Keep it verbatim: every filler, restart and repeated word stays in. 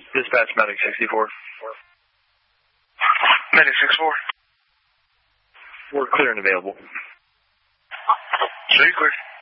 Dispatch Medic sixty-four. Medic sixty-four. We're clear and available. Three clear.